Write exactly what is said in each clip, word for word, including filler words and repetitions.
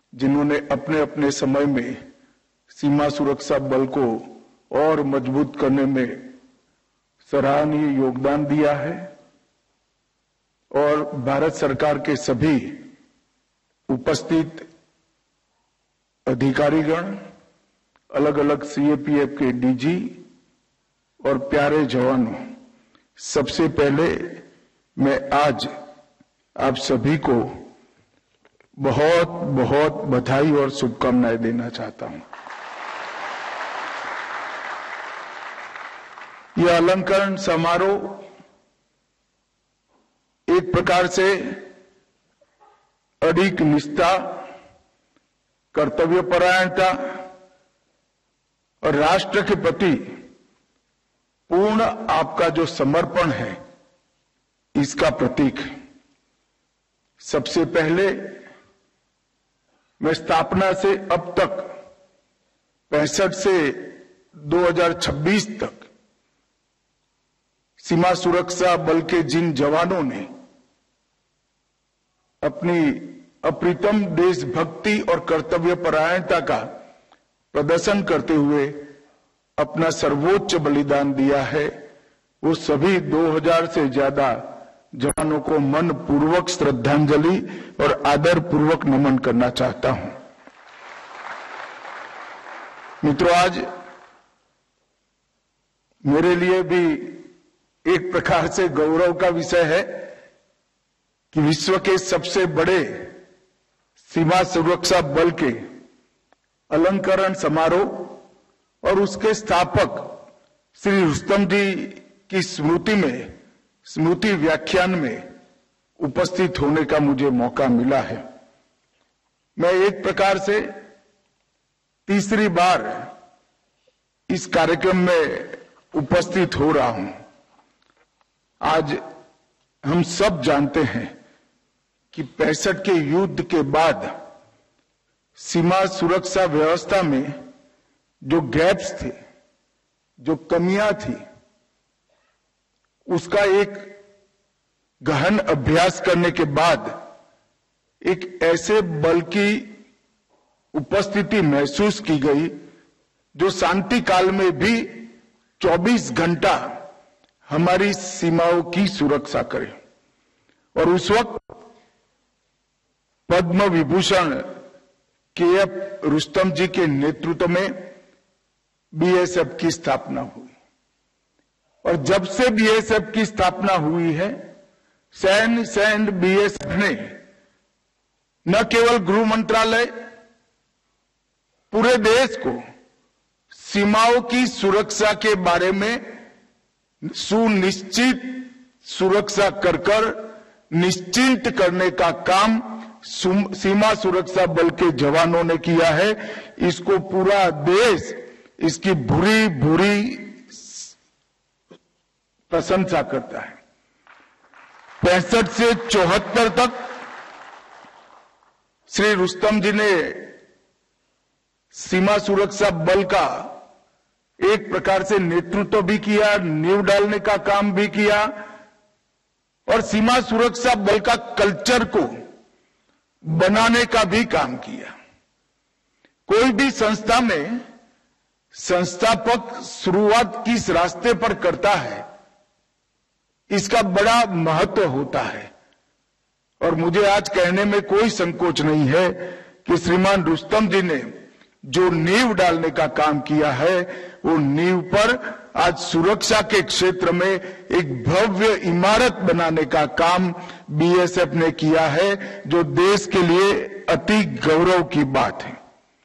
जिन्होंने अपने अपने समय में सीमा सुरक्षा बल को और मजबूत करने में सराहनीय योगदान दिया है, और भारत सरकार के सभी उपस्थित अधिकारीगण, अलग अलग सीएपीएफ के डीजी और प्यारे जवानों, सबसे पहले मैं आज आप सभी को बहुत बहुत बधाई और शुभकामनाएं देना चाहता हूं। यह अलंकरण समारोह एक प्रकार से अडिग निष्ठा, कर्तव्यपरायणता और राष्ट्र के प्रति पूर्ण आपका जो समर्पण है, इसका प्रतीक है। सबसे पहले मैं स्थापना से अब तक पैंसठ से दो हज़ार छब्बीस तक सीमा सुरक्षा बल के जिन जवानों ने अपनी अप्रतिम देशभक्ति और कर्तव्यपरायणता का प्रदर्शन करते हुए अपना सर्वोच्च बलिदान दिया है, वो सभी दो हज़ार से ज्यादा जवानों को मन पूर्वक श्रद्धांजलि और आदर पूर्वक नमन करना चाहता हूं। मित्रों, आज मेरे लिए भी एक प्रकार से गौरव का विषय है कि विश्व के सबसे बड़े सीमा सुरक्षा बल के अलंकरण समारोह और उसके स्थापक श्री रुस्तम जी की स्मृति में स्मृति व्याख्यान में उपस्थित होने का मुझे मौका मिला है। मैं एक प्रकार से तीसरी बार इस कार्यक्रम में उपस्थित हो रहा हूं। आज हम सब जानते हैं कि पैंसठ के युद्ध के बाद सीमा सुरक्षा व्यवस्था में जो गैप्स थे, जो कमियां थी, उसका एक गहन अभ्यास करने के बाद एक ऐसे बल की उपस्थिति महसूस की गई जो शांति काल में भी चौबीस घंटा हमारी सीमाओं की सुरक्षा करे। और उस वक्त पद्म विभूषण के एफ रुस्तम जी के नेतृत्व में बीएसएफ की स्थापना हुई। और जब से बीएसएफ की स्थापना हुई है, सैन्य सैन्य बीएसएफ ने न केवल गृह मंत्रालय, पूरे देश को सीमाओं की सुरक्षा के बारे में सुनिश्चित सुरक्षा कर कर निश्चिंत करने का काम सीमा सुरक्षा बल के जवानों ने किया है। इसको पूरा देश इसकी भूरी भूरी प्रशंसा करता है। पैंसठ से चौहत्तर तक श्री रुस्तम जी ने सीमा सुरक्षा बल का एक प्रकार से नेतृत्व भी किया, नींव डालने का काम भी किया, और सीमा सुरक्षा बल का कल्चर को बनाने का भी काम किया। कोई भी संस्था में संस्थापक शुरुआत किस रास्ते पर करता है, इसका बड़ा महत्व होता है। और मुझे आज कहने में कोई संकोच नहीं है कि श्रीमान रुस्तम जी ने जो नींव डालने का काम किया है, वो नींव पर आज सुरक्षा के क्षेत्र में एक भव्य इमारत बनाने का काम बीएसएफ ने किया है, जो देश के लिए अति गौरव की बात है।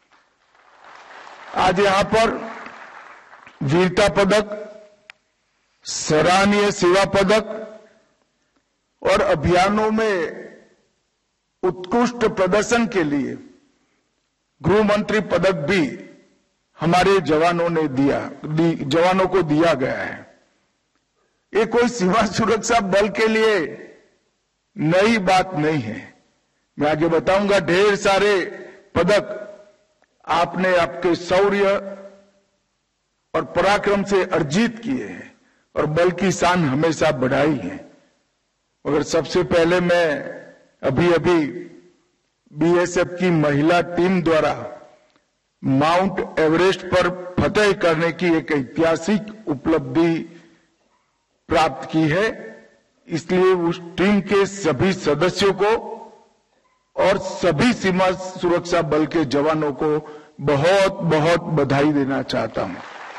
आज यहां पर वीरता पदक, सराहनीय सेवा पदक और अभियानों में उत्कृष्ट प्रदर्शन के लिए गृह मंत्री पदक भी हमारे जवानों ने दिया दी, जवानों को दिया गया है। ये कोई सीमा सुरक्षा बल के लिए नई बात नहीं है। मैं आगे बताऊंगा, ढेर सारे पदक आपने आपके शौर्य और पराक्रम से अर्जित किए हैं और बल की शान हमेशा बढ़ाई है। मगर सबसे पहले मैं अभी अभी बीएसएफ की महिला टीम द्वारा माउंट एवरेस्ट पर फतेह करने की एक ऐतिहासिक उपलब्धि प्राप्त की है। इसलिए उस टीम के सभी सदस्यों को और सभी सीमा सुरक्षा बल के जवानों को बहुत बहुत बधाई देना चाहता हूं।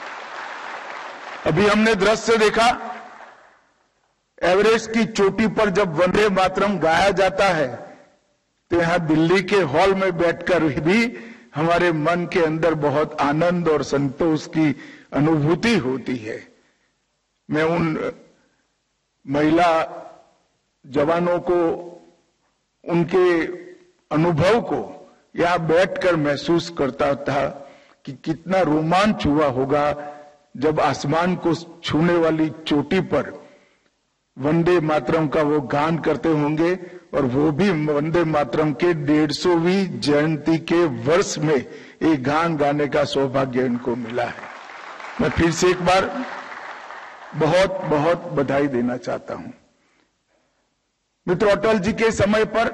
अभी हमने दृश्य देखा, एवरेस्ट की चोटी पर जब वंदे मातरम गाया जाता है तो यहां दिल्ली के हॉल में बैठकर भी हमारे मन के अंदर बहुत आनंद और संतोष की अनुभूति होती है। मैं उन महिला जवानों को, उनके अनुभव को यहां बैठकर महसूस करता था कि कितना रोमांच हुआ होगा जब आसमान को छूने वाली चोटी पर वंदे मातरम का वो गान करते होंगे, और वो भी वंदे मातरम के डेढ़ सौवीं जयंती के वर्ष में एक गान गाने का सौभाग्य इनको मिला है। मैं फिर से एक बार बहुत बहुत बधाई देना चाहता हूं। मित्र, अटल जी के समय पर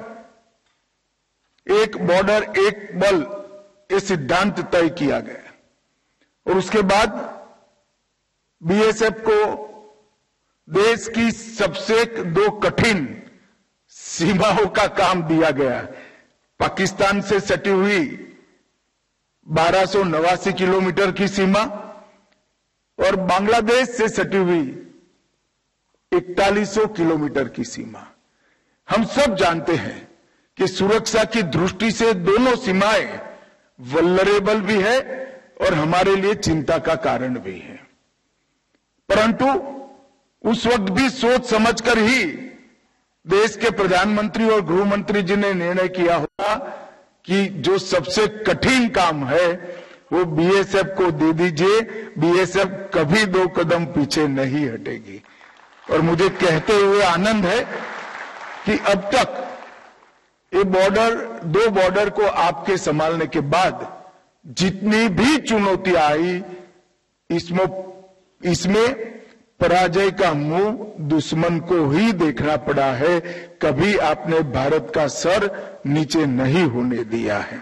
एक बॉर्डर एक बल ये सिद्धांत तय किया गया और उसके बाद बीएसएफ को देश की सबसे दो कठिन सीमाओं का काम दिया गया। पाकिस्तान से सटी हुई बारह सौ नवासी किलोमीटर की सीमा और बांग्लादेश से सटी हुई इकतालीस सौ किलोमीटर की सीमा। हम सब जानते हैं कि सुरक्षा की दृष्टि से दोनों सीमाएं वल्नरेबल भी है और हमारे लिए चिंता का कारण भी है, परंतु उस वक्त भी सोच समझकर ही देश के प्रधानमंत्री और गृह मंत्री जी ने निर्णय किया होगा कि जो सबसे कठिन काम है वो बीएसएफ को दे दीजिए। बीएसएफ कभी दो कदम पीछे नहीं हटेगी। और मुझे कहते हुए आनंद है कि अब तक ये बॉर्डर, दो बॉर्डर को आपके संभालने के बाद जितनी भी चुनौतियां आई, इसमें इसमें पराजय का मुंह दुश्मन को ही देखना पड़ा है। कभी आपने भारत का सर नीचे नहीं होने दिया है।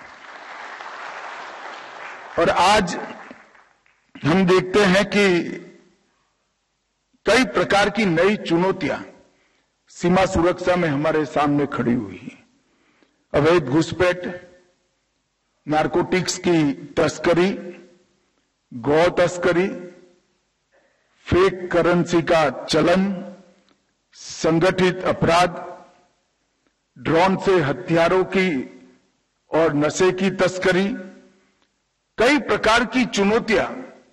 और आज हम देखते हैं कि कई प्रकार की नई चुनौतियां सीमा सुरक्षा में हमारे सामने खड़ी हुई हैं। अवैध घुसपैठ, नारकोटिक्स की तस्करी, गौ तस्करी, फेक करेंसी का चलन, संगठित अपराध, ड्रोन से हथियारों की और नशे की तस्करी, कई प्रकार की चुनौतियां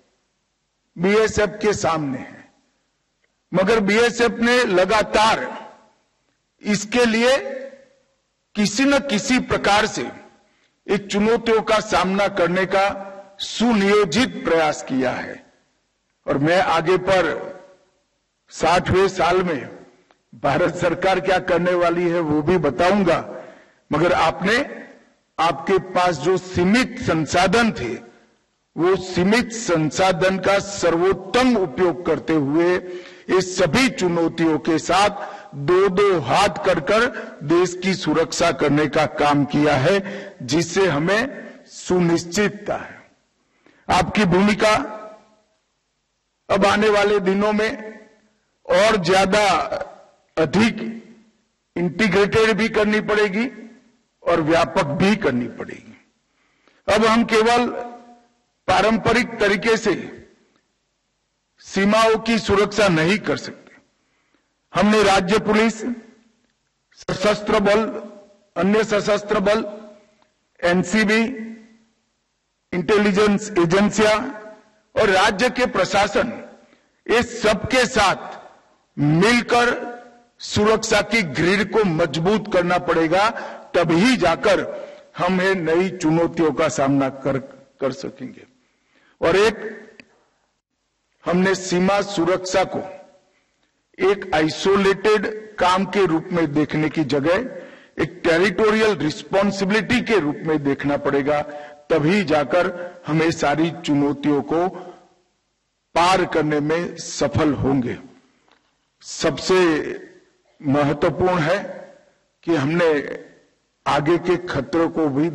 बीएसएफ के सामने हैं। मगर बीएसएफ ने लगातार इसके लिए किसी न किसी प्रकार से इन चुनौतियों का सामना करने का सुनियोजित प्रयास किया है। और मैं आगे पर साठवें साल में भारत सरकार क्या करने वाली है वो भी बताऊंगा, मगर आपने आपके पास जो सीमित संसाधन थे वो सीमित संसाधन का सर्वोत्तम उपयोग करते हुए इस सभी चुनौतियों के साथ दो दो हाथ कर कर देश की सुरक्षा करने का काम किया है, जिससे हमें सुनिश्चितता है। आपकी भूमिका अब आने वाले दिनों में और ज्यादा अधिक इंटीग्रेटेड भी करनी पड़ेगी और व्यापक भी करनी पड़ेगी। अब हम केवल पारंपरिक तरीके से सीमाओं की सुरक्षा नहीं कर सकते। हमने राज्य पुलिस, सशस्त्र बल, अन्य सशस्त्र बल, एनसीबी, इंटेलिजेंस एजेंसियां और राज्य के प्रशासन, इस सबके साथ मिलकर सुरक्षा की ग्रिड को मजबूत करना पड़ेगा, तभी जाकर हम ये नई चुनौतियों का सामना कर कर सकेंगे। और एक हमने सीमा सुरक्षा को एक आइसोलेटेड काम के रूप में देखने की जगह एक टेरिटोरियल रिस्पॉन्सिबिलिटी के रूप में देखना पड़ेगा, तभी जाकर हमें सारी चुनौतियों को पार करने में सफल होंगे। सबसे महत्वपूर्ण है कि हमने आगे के खतरों को भी